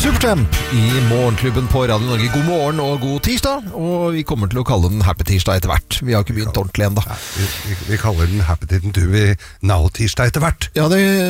Supertramp i morgenklubben på Radio Norge. God morgen og god tirsdag. Og vi kommer til å kalle den Happy Tirsdag etter hvert. Vi har ikke begynt ordentlig enda. Vi kaller den Happy Now Tirsdag etter hvert. Ja,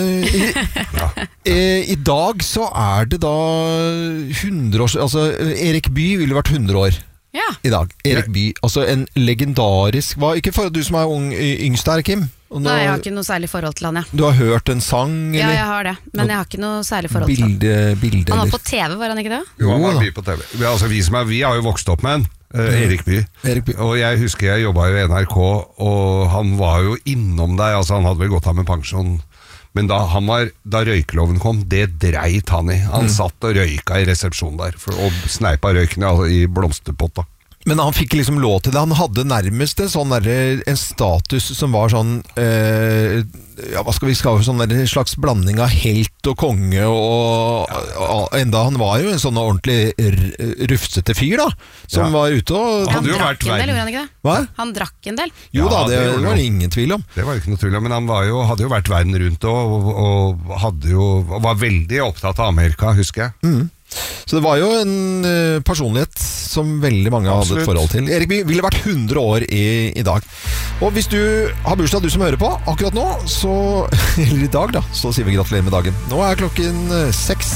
i dag så det da 100 år. Altså Erik Bye ville vært 100 år. Ja. I dag. Erik Bye, altså en legendarisk. Ikke for du som yngst her, Kim? Nei, jeg har ikke noe særlig forhold til han, Du har hørt en sang, eller? Ja, jeg har det, men jeg har ikke noe særlig forhold til Bilde, han var på TV, var han ikke det? Jo, han var mye på TV. Altså, vi har jo vokst opp med han. Erik Bye. Og jeg husker jeg jobbet jo i NRK, og han var jo innom deg, altså han hadde vel gått av med pensjon. Men da røykeloven kom, det dreit han i. Han satt og røyka i resepsjonen der, og sneipa røyken i blomsterpotta. Men han fikk liksom lov til det. Han hadde nærmest en status som var sånn hva skal vi skape, sånn en slags blanding av helt og konge og enda han var jo en sånn ordentlig rufsete fyr da, som var ute og han drakk en del, gjorde han ikke det? Hva? Han drakk en del? Jo da, det var det ingen tvil om. Det var ikke noe tvil om, men han hadde jo vært verden rundt og var veldig opptatt av Amerika, husker jeg. Så det var jo en personlighet som veldig mange hadde et forhold til. Erik Bye ville vært 100 år i dag. Og hvis du har bursdag, du som hører på akkurat nå, eller i dag da, så sier vi gratulerer med dagen. Nå klokken 6.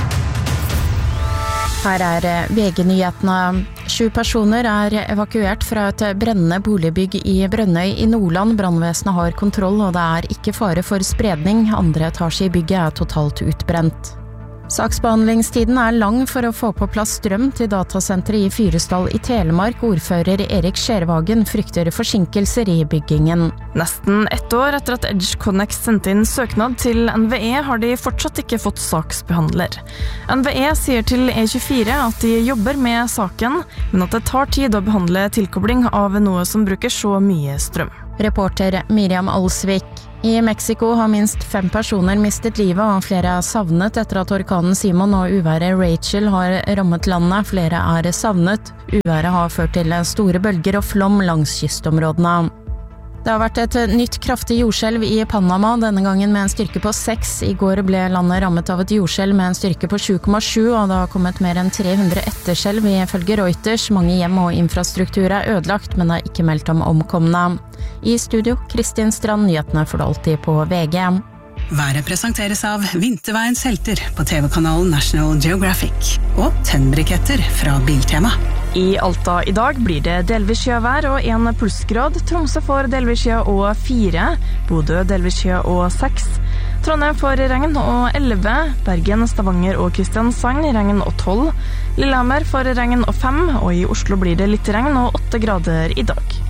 Her VG-nyhetene. 7 personer evakuert fra et brennende boligbygg i Brønnøy i Nordland. Brannvesenet har kontroll, og det ikke fare for spredning. Andre etasje i bygget totalt utbrent. Saksbehandlingstiden lang for å få på plass strøm til datasenteret i Fyresdal i Telemark. Ordfører Erik Skjervagen frykter forsinkelser i byggingen. Nesten 1 år etter at EdgeConnex sendte inn søknad til NVE, har de fortsatt ikke fått saksbehandler. NVE sier til E24 at de jobber med saken, men at det tar tid å behandle tilkobling av noe som bruker så mye strøm. Reporter Miriam Alsvik. I Mexico har minst 5 personer mistet livet, og flere savnet etter at orkanen Simon og uværet Rachel har rammet landet. Flere savnet. Uværet har ført til store bølger og flom langs kystområdene. Det har vært et nytt kraftig jordskjelv i Panama, denne gangen med en styrke på 6. I går ble landet rammet av et jordskjelv med en styrke på 7,7, og det har kommet mer enn 300 etterskjelv ifølge Reuters. Mange hjem og infrastruktur ødelagt, men det ikke meldt om omkomne. I studio, Kristin Strand, nyhetene får du alltid på VG. Været presenteres av Vinterveiens helter på TV-kanalen National Geographic og tennbriketter fra Biltema. I Alta i dag blir det delvis skjøvær og 1 plussgrad. Tromsø får delvis skjø og 4. Bodø delvis skjø og 6. Trondheim får regn og 11. Bergen, Stavanger og Kristiansand regn og 12. Lillehammer får regn og 5. Og i Oslo blir det litt regn og 8 grader i dag.